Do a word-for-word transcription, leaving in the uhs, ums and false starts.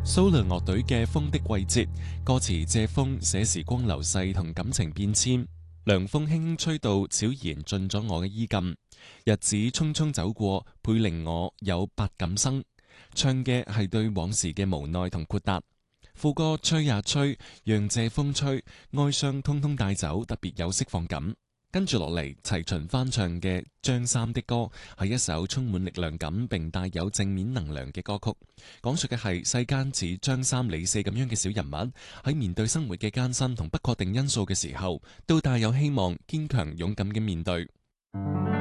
蘇聯樂隊嘅《風的季節》，歌詞借風寫時光流逝同感情變遷。涼風輕輕吹到，悄然進咗我嘅衣襟。日子匆匆走過，倍令我有百感生。唱嘅係對往事嘅無奈同豁達。副歌吹呀吹，讓這風吹，哀傷通通帶走，特別有釋放感。跟住落嚟，齊秦翻唱嘅《張三的歌》係一首充滿力量感並帶有正面能量嘅歌曲，講述嘅係世間似張三李四咁樣嘅小人物喺面對生活嘅艱辛同不確定因素嘅時候，都帶有希望、堅強勇敢嘅面對。